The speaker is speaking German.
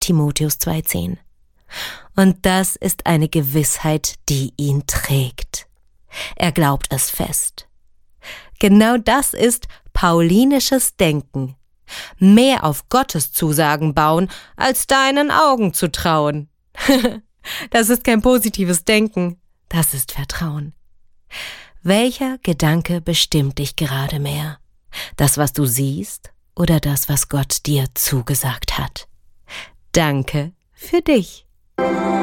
Timotheus 2,10. Und das ist eine Gewissheit, die ihn trägt. Er glaubt es fest. Genau das ist paulinisches Denken. Mehr auf Gottes Zusagen bauen, als deinen Augen zu trauen. Das ist kein positives Denken, das ist Vertrauen. Welcher Gedanke bestimmt dich gerade mehr? Das, was du siehst, oder das, was Gott dir zugesagt hat? Danke für dich.